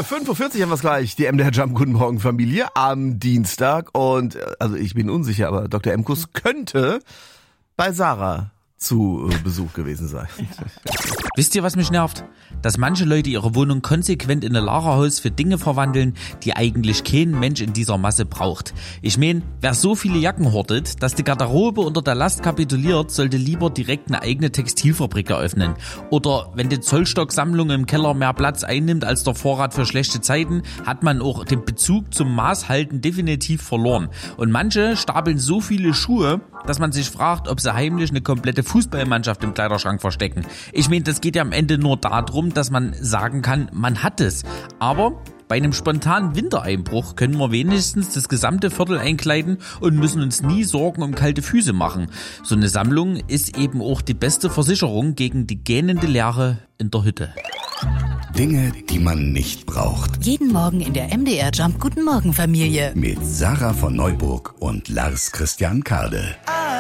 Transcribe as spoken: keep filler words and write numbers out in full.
fünf Uhr vierzig haben wir es gleich, die M D R Jump Guten Morgen Familie am Dienstag und also ich bin unsicher, aber Doktor Emkus könnte bei Sarah zu Besuch gewesen sein. Wisst ihr, was mich nervt? Dass manche Leute ihre Wohnung konsequent in ein Lagerhaus für Dinge verwandeln, die eigentlich kein Mensch in dieser Masse braucht. Ich mein, wer so viele Jacken hortet, dass die Garderobe unter der Last kapituliert, sollte lieber direkt eine eigene Textilfabrik eröffnen. Oder wenn die Zollstocksammlung im Keller mehr Platz einnimmt als der Vorrat für schlechte Zeiten, hat man auch den Bezug zum Maßhalten definitiv verloren. Und manche stapeln so viele Schuhe, dass man sich fragt, ob sie heimlich eine komplette Fußballmannschaft im Kleiderschrank verstecken. Ich meine, das geht ja am Ende nur darum, dass man sagen kann, man hat es. Aber bei einem spontanen Wintereinbruch können wir wenigstens das gesamte Viertel einkleiden und müssen uns nie Sorgen um kalte Füße machen. So eine Sammlung ist eben auch die beste Versicherung gegen die gähnende Leere in der Hütte. Dinge, die man nicht braucht. Jeden Morgen in der M D R Jump Guten Morgen Familie. Mit Sarah von Neuburg und Lars Christian Kade.